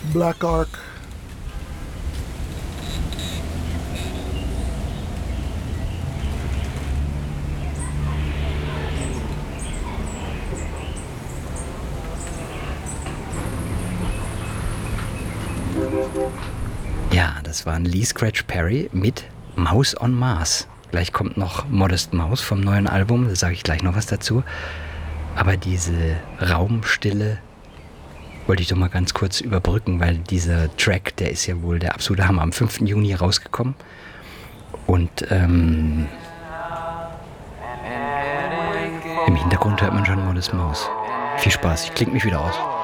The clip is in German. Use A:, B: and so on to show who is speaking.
A: Black Ark.
B: Ja, das war ein Lee Scratch Perry mit Mouse on Mars. Gleich kommt noch Modest Mouse vom neuen Album, da sage ich gleich noch was dazu. Aber diese Raumstille wollte ich doch mal ganz kurz überbrücken, weil dieser Track, der ist ja wohl der absolute Hammer. Am 5. Juni rausgekommen. Und im Hintergrund hört man schon Modest Mouse. Viel Spaß, ich klinge mich wieder aus.